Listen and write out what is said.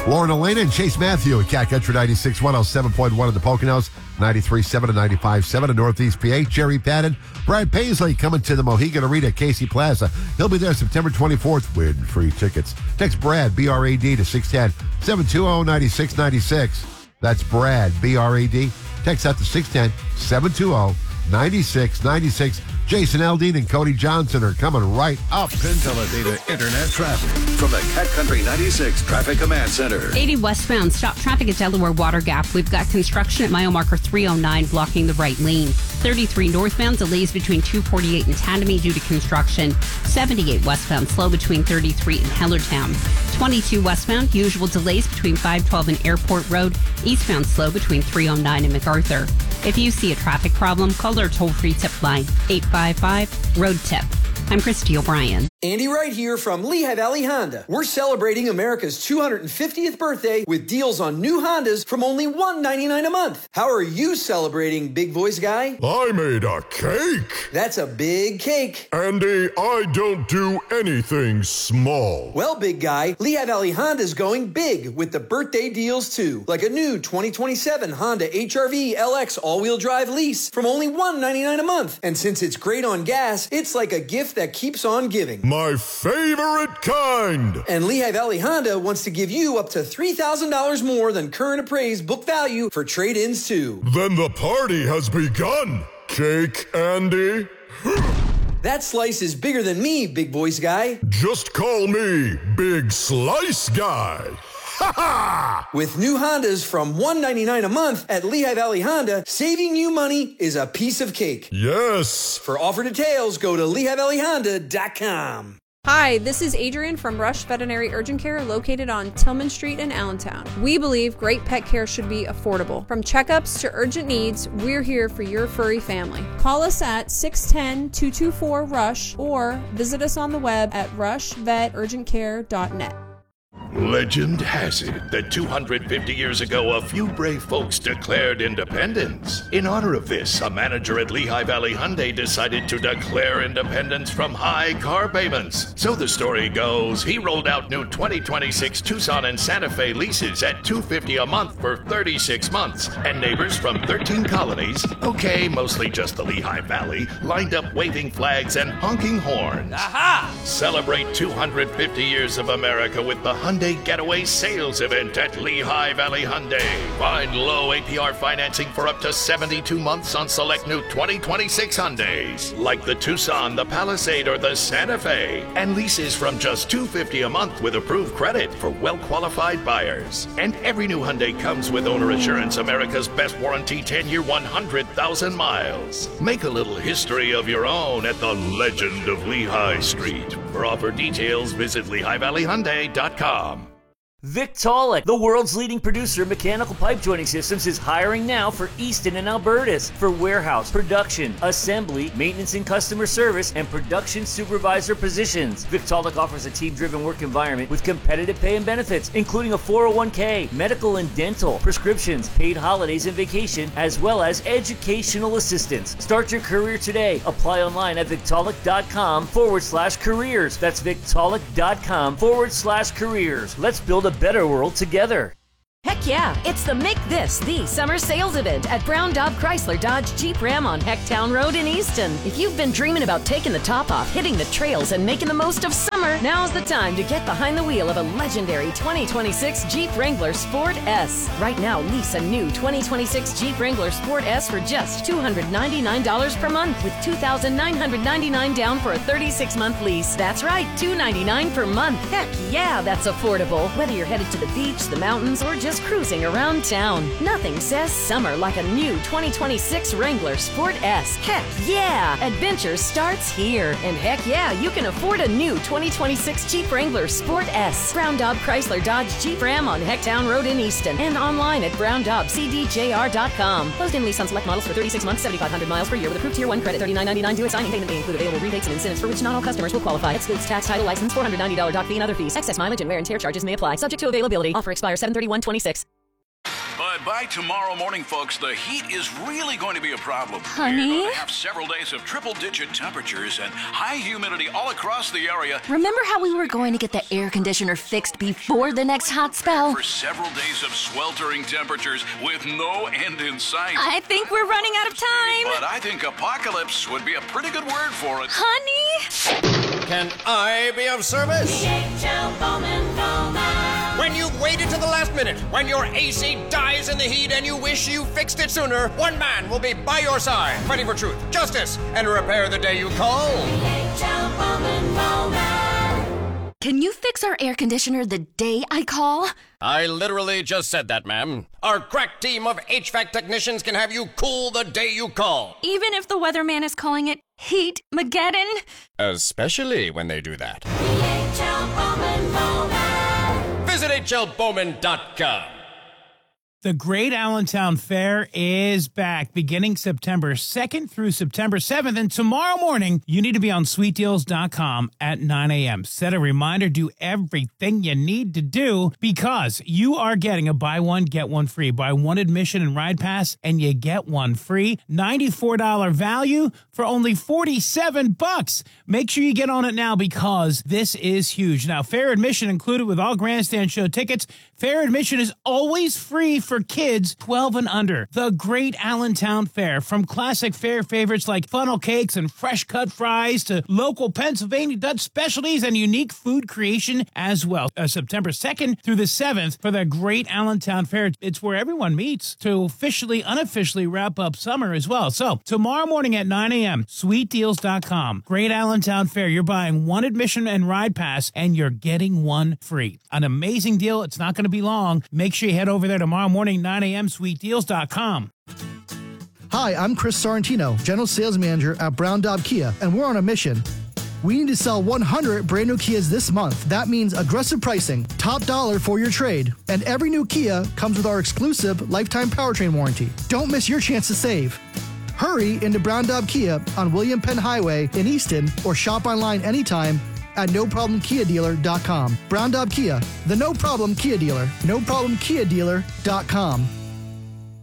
Lauren Elena and Chase Matthew at Cat Country 96.1, 107.1 in the Poconos, 93.7 and 95.7 in Northeast PA. Jerry Patton, Brad Paisley coming to the Mohegan Arena at Casey Plaza. He'll be there September 24th. Win free tickets. Text Brad, B-R-A-D, to 610-720-9696. That's Brad, B-R-A-D. Text out to 610-720-9696. Jason Aldean and Cody Johnson are coming right up. Pinteladata Internet traffic from the Cat Country 96 Traffic Command Center. 80 westbound, stop traffic at Delaware Water Gap. We've got construction at mile marker 309 blocking the right lane. 33 northbound, delays between 248 and Tadamy due to construction. 78 westbound, slow between 33 and Hellertown. 22 westbound, usual delays between 512 and Airport Road. Eastbound, slow between 309 and MacArthur. If you see a traffic problem, call our toll-free tip line, 855-ROAD-TIP. I'm Christy O'Brien. Andy Wright here from Lehigh Valley Honda. We're celebrating America's 250th birthday with deals on new Hondas from only $199 a month. How are you celebrating, big voice guy? I made a cake. That's a big cake. Andy, I don't do anything small. Well, big guy, Lehigh Valley Honda's going big with the birthday deals too. Like a new 2027 Honda HR-V LX all-wheel drive lease from only $199 a month. And since it's great on gas, it's like a gift that keeps on giving. My favorite kind. And Lehigh Valley Honda wants to give you up to $3,000 more than current appraised book value for trade-ins too. Then the party has begun. Cake, Andy. That slice is bigger than me, big voice guy. Just call me Big Slice Guy. With new Hondas from $199 a month at Lehigh Valley Honda, saving you money is a piece of cake. Yes. For offer details, go to LehighValleyHonda.com. Hi, this is Adrian from Rush Veterinary Urgent Care located on Tillman Street in Allentown. We believe great pet care should be affordable. From checkups to urgent needs, we're here for your furry family. Call us at 610-224-RUSH or visit us on the web at rushveturgentcare.net. Legend has it that 250 years ago, a few brave folks declared independence. In honor of this, a manager at Lehigh Valley Hyundai decided to declare independence from high car payments. So the story goes, he rolled out new 2026 Tucson and Santa Fe leases at $250 a month for 36 months. And neighbors from 13 colonies, okay, mostly just the Lehigh Valley, lined up waving flags and honking horns. Aha! Celebrate 250 years of America with the Hyundai Getaway Sales Event at Lehigh Valley Hyundai. Find low APR financing for up to 72 months on select new 2026 Hyundais, like the Tucson, the Palisade, or the Santa Fe. And leases from just $250 a month with approved credit for well-qualified buyers. And every new Hyundai comes with Owner Assurance, America's best warranty, 10-year, 100,000 miles. Make a little history of your own at the Legend of Lehigh Street. For offer details, visit LehighValleyHyundai.com. Victaulic, the world's leading producer of mechanical pipe joining systems, is hiring now for Easton and Albertus for warehouse, production, assembly, maintenance and customer service, and production supervisor positions. Victaulic offers a team-driven work environment with competitive pay and benefits, including a 401k, medical and dental, prescriptions, paid holidays and vacation, as well as educational assistance. Start your career today. Apply online at Victaulic.com/careers. That's Victaulic.com/careers. Let's build a better world together. Heck yeah, it's the Make This the Summer Sales Event at Brown Daub Chrysler Dodge Jeep Ram on Hecktown Road in Easton. If you've been dreaming about taking the top off, hitting the trails, and making the most of summer, now's the time to get behind the wheel of a legendary 2026 Jeep Wrangler Sport S. Right now, lease a new 2026 Jeep Wrangler Sport S for just $299 per month with $2,999 down for a 36-month lease. That's right, $299 per month. Heck yeah, that's affordable. Whether you're headed to the beach, the mountains, or just cruising around town. Nothing says summer like a new 2026 Wrangler Sport S. Heck yeah! Adventure starts here. And heck yeah, you can afford a new 2026 Jeep Wrangler Sport S. Brown Daub Chrysler Dodge Jeep Ram on Hecktown Road in Easton. And online at browndaubcdjr.com. Closed in lease on select models for 36 months, 7,500 miles per year with approved Tier 1 credit. $39.99 due at signing. Payment may include available rebates and incentives for which not all customers will qualify. Excludes tax, title, license, $490 doc fee and other fees. Excess mileage and wear and tear charges may apply. Subject to availability. Offer expires 7/31/26. But by tomorrow morning, folks, the heat is really going to be a problem. Honey? We're going to have several days of triple-digit temperatures and high humidity all across the area. Remember how we were going to get the air conditioner fixed before the next hot spell? For several days of sweltering temperatures with no end in sight. I think we're running out of time. But I think apocalypse would be a pretty good word for it. Honey? Can I be of service? DHL Bowman. When you've waited to the last minute, when your AC dies in the heat and you wish you fixed it sooner, one man will be by your side, fighting for truth, justice, and repair the day you call. DHL Bowman. Can you fix our air conditioner the day I call? I literally just said that, ma'am. Our crack team of HVAC technicians can have you cool the day you call. Even if the weatherman is calling it Heat-mageddon? Especially when they do that. DHL Bowman. Visit hlbowman.com. The Great Allentown Fair is back beginning September 2nd through September 7th. And tomorrow morning, you need to be on sweetdeals.com at 9 a.m. Set a reminder, do everything you need to do because you are getting a buy one, get one free. Buy one admission and ride pass and you get one free. $94 value for only $47. Make sure you get on it now because this is huge. Now, fair admission included with all grandstand show tickets. Fair admission is always free for kids 12 and under. The Great Allentown Fair. From classic fair favorites like funnel cakes and fresh cut fries to local Pennsylvania Dutch specialties and unique food creation as well. September 2nd through the 7th for the Great Allentown Fair. It's where everyone meets to officially, unofficially wrap up summer as well. So tomorrow morning at 9 a.m., sweetdeals.com. Great Allentown Fair. You're buying one admission and ride pass and you're getting one free. An amazing deal. It's not going to be long. Make sure you head over there tomorrow morning, 9 a.m., sweetdeals.com. Hi, I'm Chris Sorrentino, General Sales Manager at Brown Daub Kia, and we're on a mission. We need to sell 100 brand new Kias this month. That means aggressive pricing, top dollar for your trade, and every new Kia comes with our exclusive lifetime powertrain warranty. Don't miss your chance to save. Hurry into Brown Daub Kia on William Penn Highway in Easton or shop online anytime at noproblemkiadealer.com. Brown Daub Kia, the no problem Kia dealer. noproblemkiadealer.com.